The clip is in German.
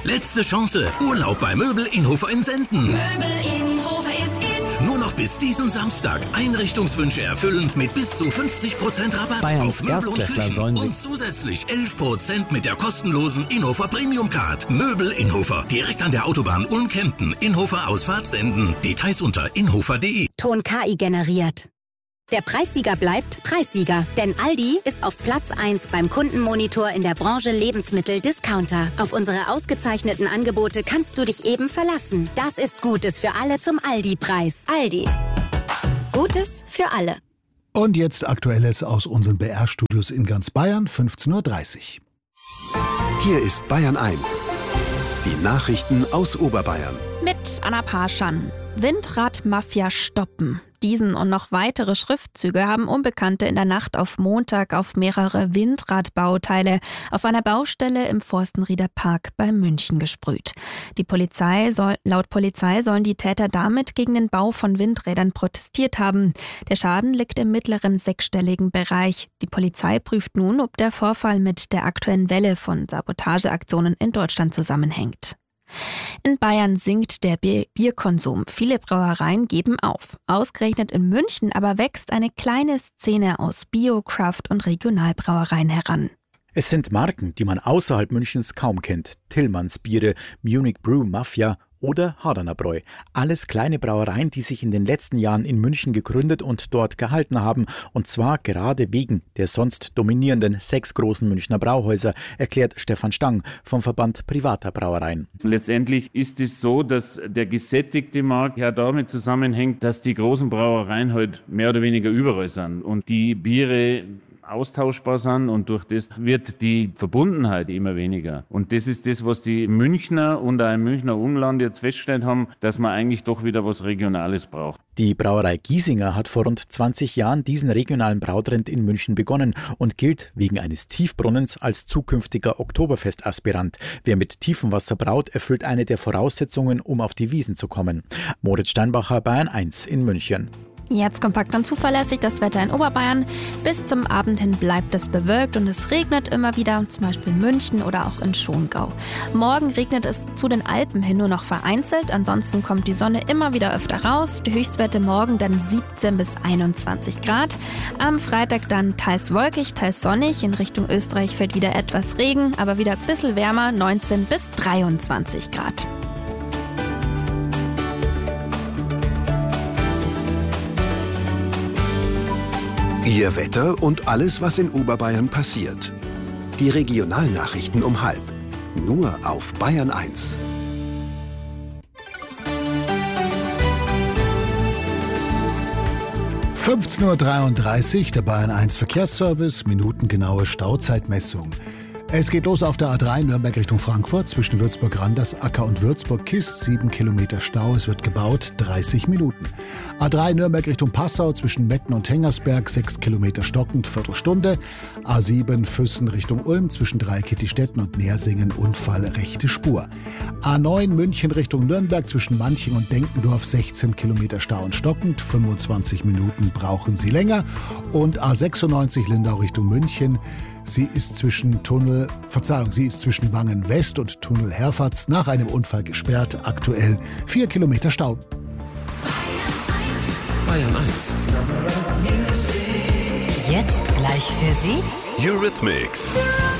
Letzte Chance. Urlaub bei Möbel Inhofer in Senden. Möbel Inhofer ist in. Nur noch bis diesen Samstag. Einrichtungswünsche erfüllen mit bis zu 50% Rabatt Bayerns auf Möbel und Erstklässler Küchen. sollen Und zusätzlich 11% mit der kostenlosen Inhofer Premium Card. Möbel Inhofer. Direkt an der Autobahn Ulm-Kempten. Inhofer Ausfahrt Senden. Details unter inhofer.de. Ton KI generiert. Der Preissieger bleibt Preissieger, denn Aldi ist auf Platz 1 beim Kundenmonitor in der Branche Lebensmittel-Discounter. Auf unsere ausgezeichneten Angebote kannst du dich eben verlassen. Das ist Gutes für alle zum Aldi-Preis. Aldi. Gutes für alle. Und jetzt Aktuelles aus unseren BR-Studios in ganz Bayern, 15:30 Uhr. Hier ist Bayern 1. Die Nachrichten aus Oberbayern. Mit Anna Parschan. Windradmafia stoppen. Diesen und noch weitere Schriftzüge haben Unbekannte in der Nacht auf Montag auf mehrere Windradbauteile auf einer Baustelle im Forstenrieder Park bei München gesprüht. Laut Polizei sollen die Täter damit gegen den Bau von Windrädern protestiert haben. Der Schaden liegt im mittleren sechsstelligen Bereich. Die Polizei prüft nun, ob der Vorfall mit der aktuellen Welle von Sabotageaktionen in Deutschland zusammenhängt. In Bayern sinkt der Bierkonsum. Viele Brauereien geben auf. Ausgerechnet in München aber wächst eine kleine Szene aus Bio-, Craft- und Regionalbrauereien heran. Es sind Marken, die man außerhalb Münchens kaum kennt. Tillmanns Biere, Munich Brew Mafia oder Hardaner Bräu. Alles kleine Brauereien, die sich in den letzten Jahren in München gegründet und dort gehalten haben. Und zwar gerade wegen der sonst dominierenden 6 großen Münchner Brauhäuser, erklärt Stefan Stang vom Verband privater Brauereien. Letztendlich ist es so, dass der gesättigte Markt ja damit zusammenhängt, dass die großen Brauereien halt mehr oder weniger überall sind und die Biere austauschbar sind und durch das wird die Verbundenheit immer weniger. Und das ist das, was die Münchner und auch im Münchner Umland jetzt festgestellt haben, dass man eigentlich doch wieder was Regionales braucht. Die Brauerei Giesinger hat vor rund 20 Jahren diesen regionalen Brautrend in München begonnen und gilt wegen eines Tiefbrunnens als zukünftiger Oktoberfest-Aspirant. Wer mit tiefem Wasser braut, erfüllt eine der Voraussetzungen, um auf die Wiesn zu kommen. Moritz Steinbacher, Bayern 1 in München. Jetzt kompakt und zuverlässig das Wetter in Oberbayern. Bis zum Abend hin bleibt es bewölkt und es regnet immer wieder, zum Beispiel in München oder auch in Schongau. Morgen regnet es zu den Alpen hin nur noch vereinzelt, ansonsten kommt die Sonne immer wieder öfter raus. Die Höchstwerte morgen dann 17 bis 21 Grad. Am Freitag dann teils wolkig, teils sonnig. In Richtung Österreich fällt wieder etwas Regen, aber wieder ein bisschen wärmer, 19 bis 23 Grad. Ihr Wetter und alles, was in Oberbayern passiert. Die Regionalnachrichten um 12:30. Nur auf Bayern 1. (15:33 Uhr), der Bayern 1 Verkehrsservice, minutengenaue Stauzeitmessung. Es geht los auf der A3 Nürnberg Richtung Frankfurt, zwischen Würzburg-Randers, Acker und Würzburg-Kist, 7 Kilometer Stau, es wird gebaut, 30 Minuten. A3 Nürnberg Richtung Passau, zwischen Metten und Hengersberg, 6 Kilometer stockend, Viertelstunde. A7 Füssen Richtung Ulm, zwischen Dreieckittistetten und Neersingen, Unfall, rechte Spur. A9 München Richtung Nürnberg, zwischen Manching und Denkendorf, 16 Kilometer Stau und stockend, 25 Minuten brauchen Sie länger. Und A96 Lindau Richtung München, sie ist zwischen Wangen West und Tunnel Herfatz nach einem Unfall gesperrt. Aktuell 4 Kilometer Stau. Bayern 1. Jetzt gleich für Sie Eurythmics.